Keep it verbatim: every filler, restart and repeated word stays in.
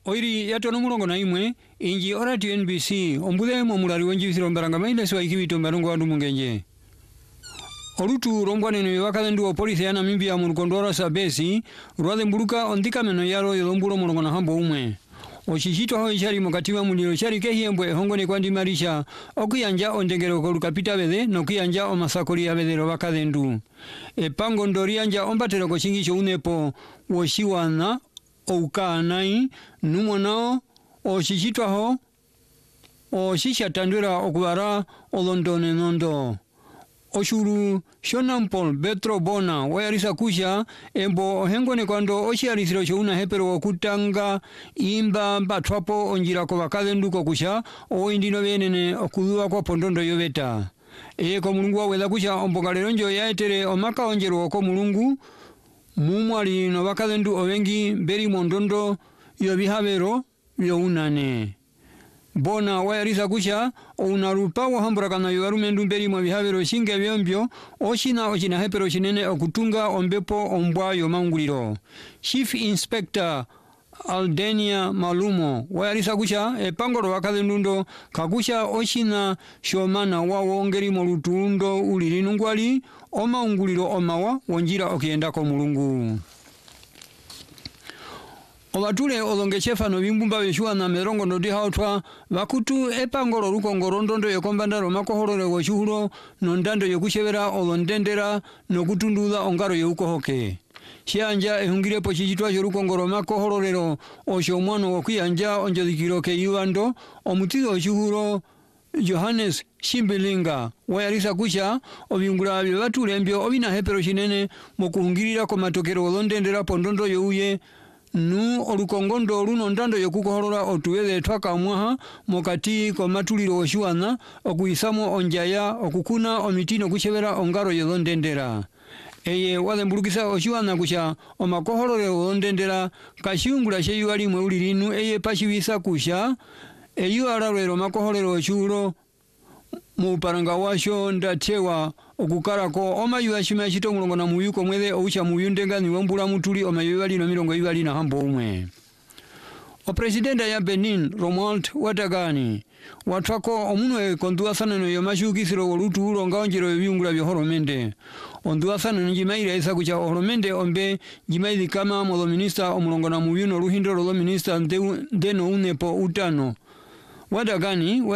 Oiri yatono mulongo na imwe inji orati N B C ombude mo mulari wenji sirombaranga maile swa ikibito mbarongo andu mungenje. Olutu rombwane no wakalendu wa polisi ya Namibia mu kondora sabesi rwade mbuluka ondika meno yaro yolombulo mulongo na hambo umwe. Oshishito ho ishari mukatiwa muliro shari kehiembwe hongone kwandi marisha okuyanja ondengero ko lukapita bede no kuyanja o masakoli ya bede ro wakalendu. E pango ndorianja ombatero ko shingisho unepo woshiwana oukanai numonao oshishitwa ho oshishatandura okubara olondone nondo. Oshuru Shonampol Betro Bona wayarisa kusha embo ohengone kwando oshiarisiro shona hepero okutanga imba batwapo onjira ko bakalendu ko kusha o indino benene okudua kwa pondondo yobeta e ko mulungu waweza kusha ombogalero njo yaetere omaka onjero ko mulungu mumwali no bakalendu owengi beri mondondo yobihabero younane. Bona wayarisa kusha unarupa wa hambura kana yuwarumendu mberi mwa bihavero shinge byombyo oshina oshina hepero shinene okutunga ombepo ombwayo manguliro. Chief Inspector Aldenia Malumo wayarisa kusha epangoro wakalendundo kakusha oshina shomana wawo ngeri molutundo ulirinungwali omaunguliro omawa wonjira okienda ko mulungu. Obatule olongechefa no bimbumba beshua na merongo no dihautwa bakutu epangoro rukongoro ndondo yokombandaro makohorore woshuhuro no ndando yokushebera olondendera no kutundula ongaro yokuhoke. Shianja ehungire pochitwa jorukongoro makohororero oshomwano wokuyanja onjodikiro ke yuando omutido oshuhuro Johannes Shimbilinga wayarisa kusha obiungura byabatule mbyo obina hepero shinene mokuhungirira ko matokero olondendera pondondo youye nu olukongondo oluno ndando yokukohorora otuwele twaka mwaha mokati ko matuliro oshuana okuyisamo onjaya okukuna omitino kushebera ongaro yolondendera. Eye wale mbulukisa oshuana kusha omakohorore olondendera kashiungula sheyu alimwe ulirinu eye pashiwisa kusha eyu ararwero makohorero oshuro muparanga washo ndatewa okukarako omayu ashima shito mulongo na muyuko mwele oucha muyundenga ni wombula mutuli omayu bali no milongo ibali na hambo umwe. O presidenta ya Benin Romuald Wadagani watwako omunwe kondua sana no yomashuki siro wolutu ulonga onjero byungula byo horomende ondua sana njimaira isa kucha horomende ombe jimaili kama modo minister omulongo na muyuno luhindo lo minister ndeno unepo utano Wadagani